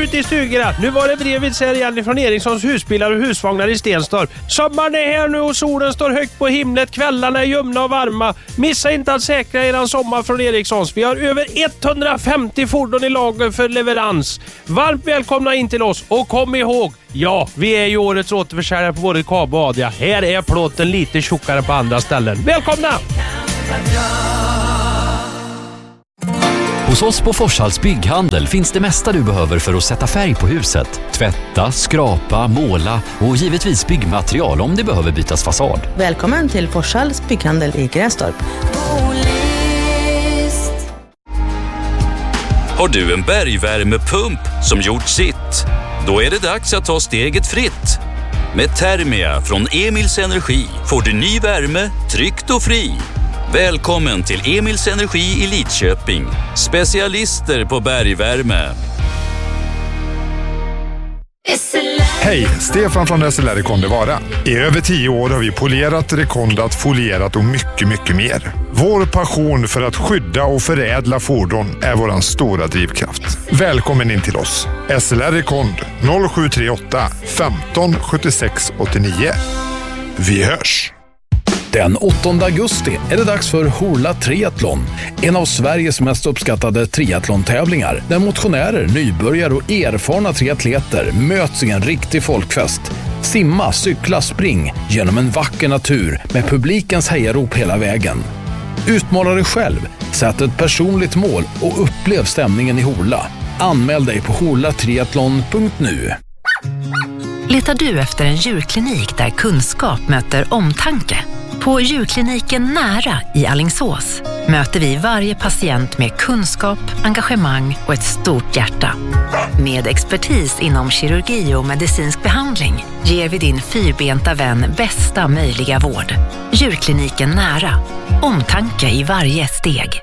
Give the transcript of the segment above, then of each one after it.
ute i stugorna. Nu var det brevet här igen från Erikssons husbilar och husvagnar i Stenstorp. Sommaren är här nu och solen står högt på himlet. Kvällarna är ljumna och varma. Missa inte att säkra eran sommar från Erikssons. Vi har över 150 fordon i lager för leverans. Varmt välkomna in till oss och kom ihåg, ja, vi är ju årets återförsäljare på både Kabo och Adria. Här är plåten lite tjockare på andra ställen. Välkomna! Hos oss på Forshalls bygghandel finns det mesta du behöver för att sätta färg på huset. Tvätta, skrapa, måla och givetvis byggmaterial om det behöver bytas fasad. Välkommen till Forshalls bygghandel i Grästorp. Har du en bergvärmepump som gjort sitt? Då är det dags att ta steget fritt. Med Thermia från Emils Energi får du ny värme, tryggt och fri. Välkommen till Emils Energi i Lidköping. Specialister på bergvärme. Hej, Stefan från SLR Rekonde Vara. I över 10 år har vi polerat, rekondat, folierat och mycket mer. Vår passion för att skydda och förädla fordon är våran stora drivkraft. Välkommen in till oss. SLR Rekond 0738 15 76 89. Vi hörs! Den 8 augusti är det dags för Horla Triathlon, en av Sveriges mest uppskattade triathlon-tävlingar där motionärer, nybörjare och erfarna triatleter möts i en riktig folkfest. Simma, cykla, spring genom en vacker natur med publikens hejarop hela vägen. Utmana dig själv, sätt ett personligt mål och upplev stämningen i Horla. Anmäl dig på horlatriathlon.nu. Letar du efter en djurklinik där kunskap möter omtanke? På djurkliniken Nära i Alingsås möter vi varje patient med kunskap, engagemang och ett stort hjärta. Med expertis inom kirurgi och medicinsk behandling ger vi din fyrbenta vän bästa möjliga vård. Djurkliniken Nära. Omtanke i varje steg.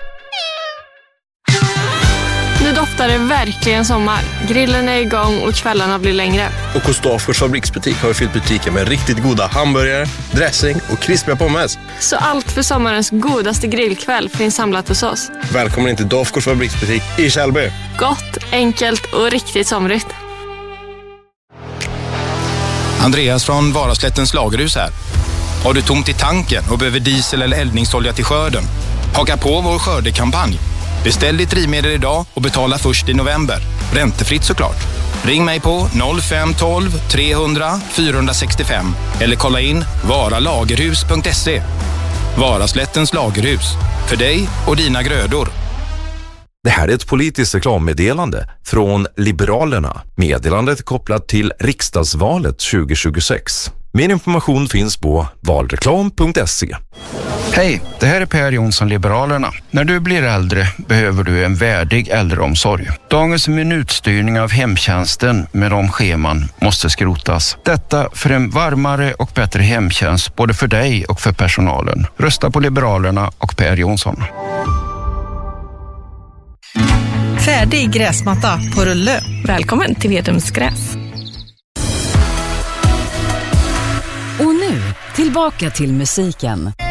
Nu doftar det verkligen sommar. Grillen är igång och kvällarna blir längre. Och hos Dafgårds fabriksbutik har vi fyllt butiken med riktigt goda hamburgare, dressing och krispiga pommes. Så allt för sommarens godaste grillkväll finns samlat hos oss. Välkommen in till Dafgårds fabriksbutik i Kjellby. Gott, enkelt och riktigt somrigt. Andreas från Varaslättens lagerhus här. Har du tomt i tanken och behöver diesel eller eldningsolja till skörden? Haka på vår skördekampanj. Beställ ditt drivmedel idag och betala först i november. Räntefritt såklart. Ring mig på 0512 300 465 eller kolla in varalagerhus.se. Varaslättens lagerhus. För dig och dina grödor. Det här är ett politiskt reklammeddelande från Liberalerna. Meddelandet är kopplat till riksdagsvalet 2026. Mer information finns på valreklam.se. Hej, det här är Per Jonsson, Liberalerna. När du blir äldre behöver du en värdig äldreomsorg. Dagens minutstyrning av hemtjänsten med de scheman måste skrotas. Detta för en varmare och bättre hemtjänst både för dig och för personalen. Rösta på Liberalerna och Per Jonsson. Färdig gräsmatta på rulle. Välkommen till Vedums gräs. Och nu, tillbaka till musiken.